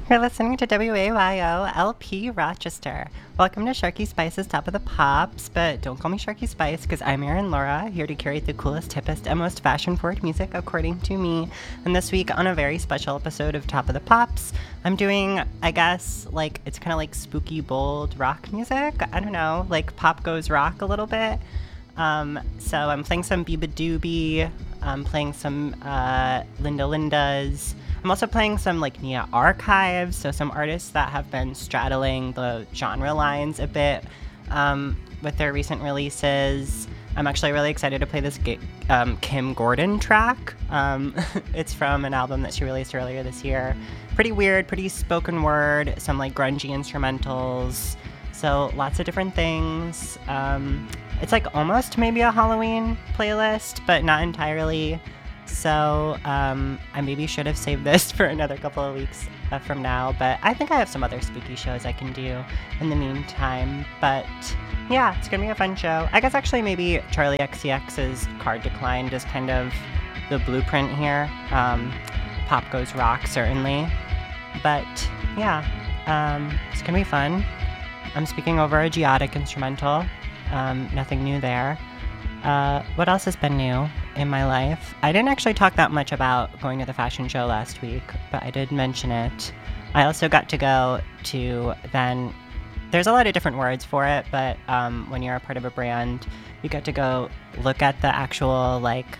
You're listening to WAYO LP Rochester. Welcome to Sharky Spice's Top of the Pops, but don't call me Sharky Spice because I'm Erin Laura, here to curate the coolest, hippest, and most fashion-forward music according to me. And this week, on a very special episode of Top of the Pops, I'm doing, I guess, like, it's kind of like spooky, bold rock music. I don't know, like pop goes rock a little bit. So I'm playing some Biba Doobie, I'm playing some Linda Lindas. I'm also playing some like Nia Archives, so some artists that have been straddling the genre lines a bit with their recent releases. I'm actually really excited to play this Kim Gordon track. It's from an album that she released earlier this year. Pretty weird, pretty spoken word, some like grungy instrumentals. So lots of different things. It's like almost maybe a Halloween playlist, but not entirely. So I maybe should have saved this for another couple of weeks from now, but I think I have some other spooky shows I can do in the meantime. But yeah, it's going to be a fun show. I guess actually maybe Charlie XCX's Card Declined is kind of the blueprint here. Pop goes rock, certainly. But yeah, it's going to be fun. I'm speaking over a Geotic instrumental. Nothing new there. What else has been new in my life? I didn't actually talk that much about going to the fashion show last week, but I did mention it. I also got to go to then, there's a lot of different words for it, but when you're a part of a brand, you get to go look at the actual like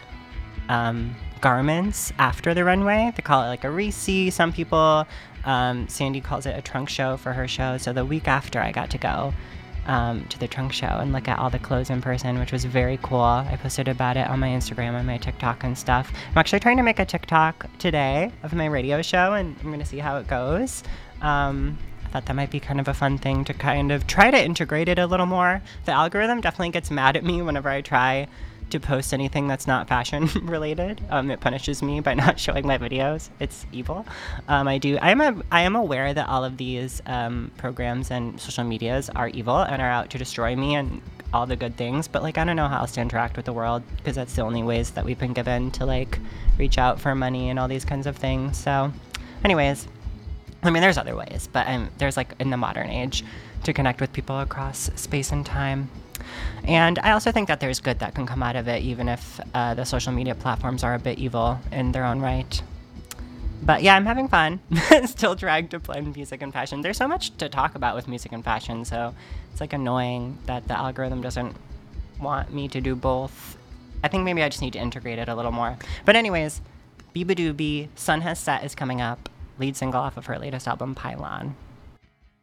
garments after the runway. They call it like a Reese. Some people, Sandy calls it a trunk show for her show. So the week after I got to go to the trunk show and look at all the clothes in person, which was very cool. I posted about it on my Instagram and my TikTok and stuff. I'm actually trying to make a TikTok today of my radio show, and I'm going to see how it goes. I thought that might be kind of a fun thing to kind of try to integrate it a little more. The algorithm definitely gets mad at me whenever I try to post anything that's not fashion related. It punishes me by not showing my videos. It's evil. I am aware that all of these programs and social medias are evil and are out to destroy me and all the good things, but like I don't know how else to interact with the world because that's the only ways that we've been given to like reach out for money and all these kinds of things. So anyways, I mean there's other ways, but there's like in the modern age to connect with people across space and time. And I also think that there's good that can come out of it, even if the social media platforms are a bit evil in their own right. But yeah, I'm having fun. Still trying to blend music and fashion. There's so much to talk about with music and fashion, so it's like annoying that the algorithm doesn't want me to do both. I think maybe I just need to integrate it a little more. But anyways, Biba Doobie, Sun Has Set is coming up. Lead single off of her latest album, Pylon.